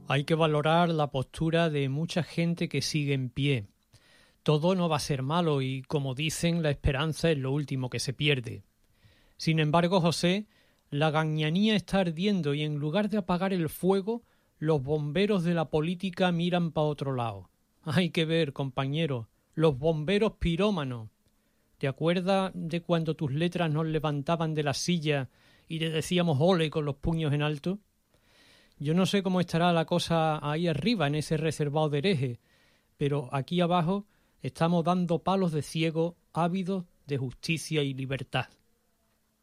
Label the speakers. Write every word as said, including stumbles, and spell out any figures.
Speaker 1: Hay que valorar la postura de mucha gente que sigue en pie. Todo no va a ser malo y, como dicen, la esperanza es lo último que se pierde. Sin embargo, José, la gañanía está ardiendo y en lugar de apagar el fuego, los bomberos de la política miran para otro lado. Hay que ver, compañero, los bomberos pirómanos. ¿Te acuerdas de cuando tus letras nos levantaban de la silla y te decíamos ole con los puños en alto? Yo no sé cómo estará la cosa ahí arriba en ese reservado de herejes, pero aquí abajo estamos dando palos de ciego ávidos de justicia y libertad.